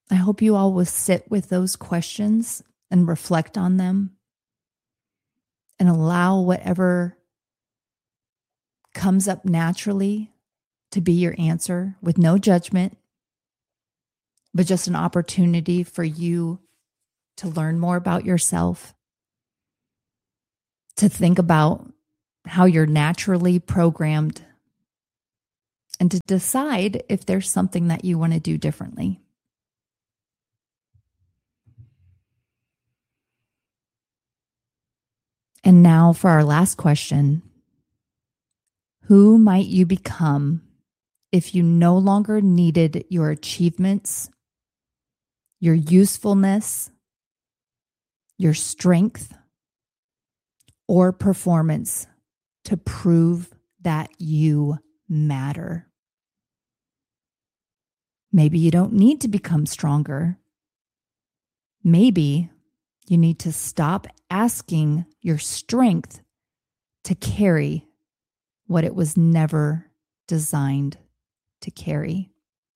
I hope you all will sit with those questions and reflect on them and allow whatever comes up naturally to be your answer with no judgment, but just an opportunity for you to learn more about yourself, to think about how you're naturally programmed, and to decide if there's something that you want to do differently. And now for our last question. Who might you become if you no longer needed your achievements, your usefulness, your strength, or performance to prove that you matter? Maybe you don't need to become stronger. Maybe you need to stop asking your strength to carry what it was never designed to carry.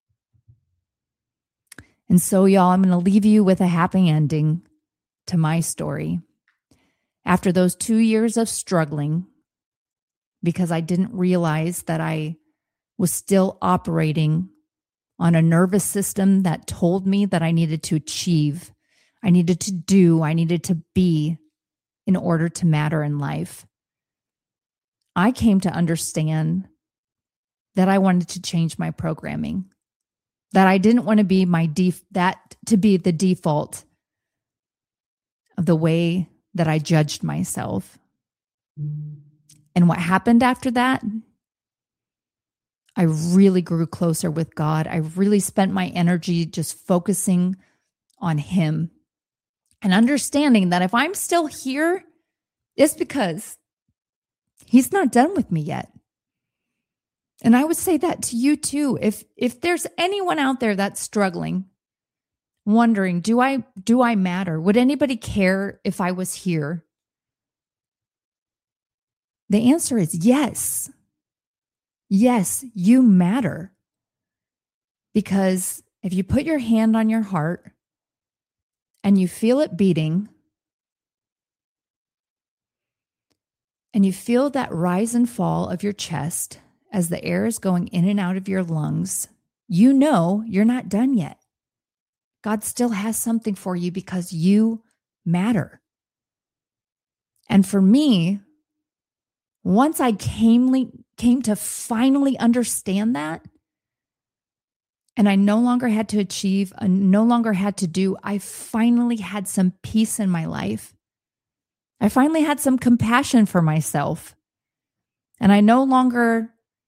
And so, y'all, I'm going to leave you with a happy ending to my story. After those 2 years of struggling, because I didn't realize that I was still operating on a nervous system that told me that I needed to achieve, I needed to do, I needed to be in order to matter in life, I came to understand that I wanted to change my programming, that I didn't want to be the default of the way that I judged myself. And what happened after that? I really grew closer with God. I really spent my energy just focusing on Him and understanding that if I'm still here, it's because He's not done with me yet. And I would say that to you too. If there's anyone out there that's struggling, wondering, do I matter? Would anybody care if I was here? The answer is yes. Yes, you matter. Because if you put your hand on your heart and you feel it beating, and you feel that rise and fall of your chest as the air is going in and out of your lungs, you know you're not done yet. God still has something for you because you matter. And for me, once I came to finally understand that, and I no longer had to achieve, I no longer had to do, I finally had some peace in my life. I finally had some compassion for myself. And I no longer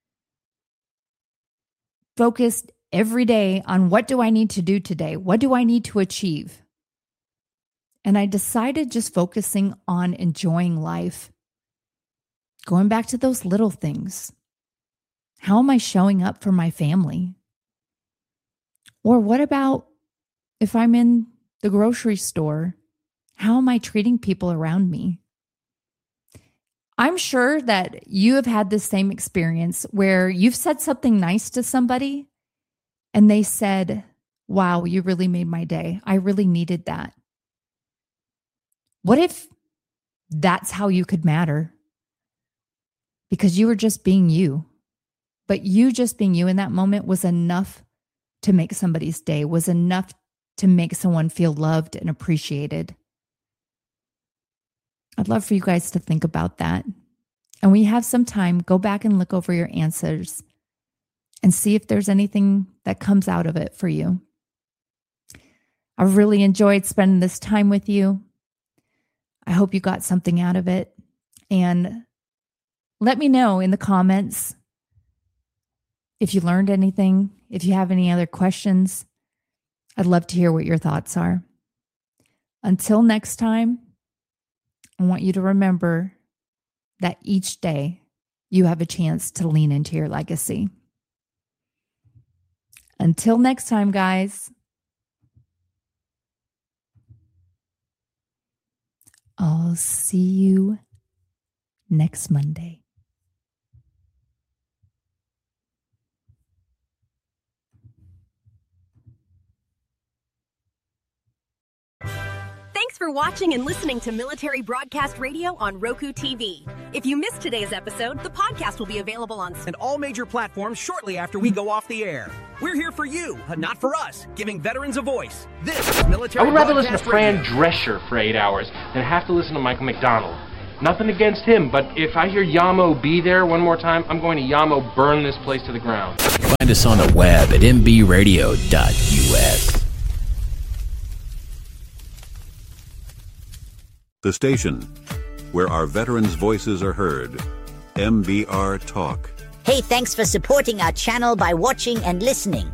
focused every day on what do I need to do today? What do I need to achieve? And I decided just focusing on enjoying life. Going back to those little things. How am I showing up for my family? Or what about if I'm in the grocery store? How am I treating people around me? I'm sure that you have had this same experience where you've said something nice to somebody and they said, wow, you really made my day. I really needed that. What if that's how you could matter? Because you were just being you. But you just being you in that moment was enough to make somebody's day, was enough to make someone feel loved and appreciated. I'd love for you guys to think about that. And when you have some time, go back and look over your answers and see if there's anything that comes out of it for you. I've really enjoyed spending this time with you. I hope you got something out of it. And let me know in the comments if you learned anything, if you have any other questions. I'd love to hear what your thoughts are. Until next time, I want you to remember that each day you have a chance to lean into your legacy. Until next time, guys, I'll see you next Monday. for watching and listening to Military Broadcast Radio on Roku TV. If you missed today's episode, the podcast will be available on and all major platforms shortly after we go off the air. We're here for you, not for us, giving veterans a voice. This is Military I would rather listen to Broadcast Fran Drescher for 8 hours than have to listen to Michael McDonald. Nothing against him, but if I hear Yamo be there one more time, I'm going to Yamo burn this place to the ground. Find us on the web at mbradio.us. The station where our veterans' voices are heard. MBR Talk. Hey, thanks for supporting our channel by watching and listening.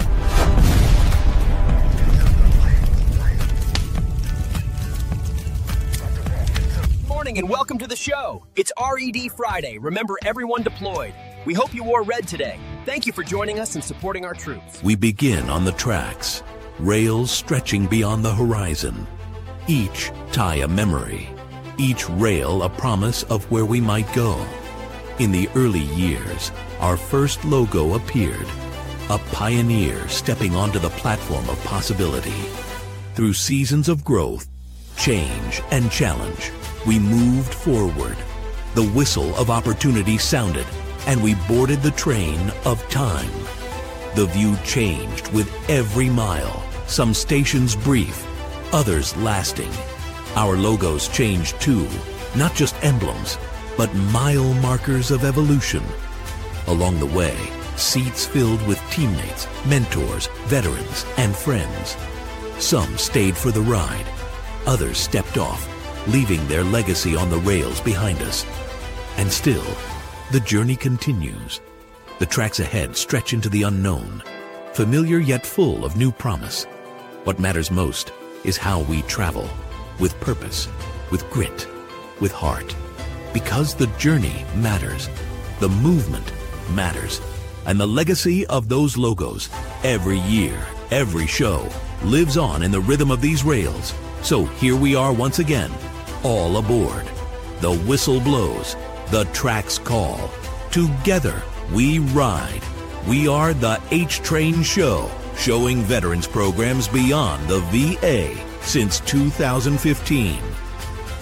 Morning and welcome to the show. It's RED Friday. Remember, everyone deployed. We hope you wore red today. Thank you for joining us and supporting our troops. We begin on the tracks, rails stretching beyond the horizon. Each tie a memory, each rail a promise of where we might go. In the early years, our first logo appeared, a pioneer stepping onto the platform of possibility. Through seasons of growth, change, and challenge, we moved forward. The whistle of opportunity sounded, and we boarded the train of time. The view changed with every mile, some stations brief, others lasting. Our logos changed too, not just emblems, but mile markers of evolution. Along the way, seats filled with teammates, mentors, veterans, and friends. Some stayed for the ride, others stepped off, leaving their legacy on the rails behind us. And still, the journey continues. The tracks ahead stretch into the unknown, familiar yet full of new promise. What matters most is how we travel, with purpose, with grit, with heart. Because the journey matters, the movement matters, and the legacy of those logos, every year, every show, lives on in the rhythm of these rails. So here we are once again, all aboard. The whistle blows, the tracks call. Together we ride. We are the H-Train Show, showing veterans programs beyond the VA since 2015.